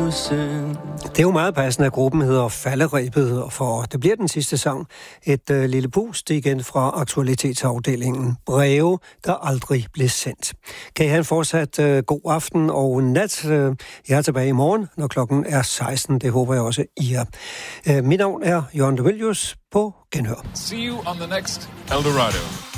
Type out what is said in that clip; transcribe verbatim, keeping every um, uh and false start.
procent. Det er jo meget passende, at gruppen hedder Falderebet, og for det bliver den sidste sang et øh, lille pust igen fra aktualitetsafdelingen. Breve, der aldrig blev sendt. Kan I have en fortsat øh, god aften og nat. Øh, jeg er tilbage i morgen, når klokken er seksten. Det håber jeg også, I er. Øh, mit navn er Jørgen de Mylius på Genhør. See you on the next Eldorado.